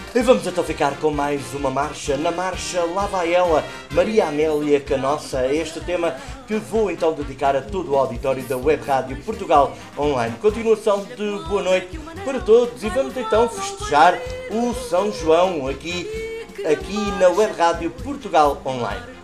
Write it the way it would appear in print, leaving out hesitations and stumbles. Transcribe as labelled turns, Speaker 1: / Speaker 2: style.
Speaker 1: E vamos então ficar com mais uma marcha. Na marcha Lá vai ela, Maria Amélia Canossa. É este tema que vou então dedicar a todo o auditório da Web Rádio Portugal Online. Continuação de boa noite para todos e vamos então festejar o São João aqui na Web Rádio Portugal Online.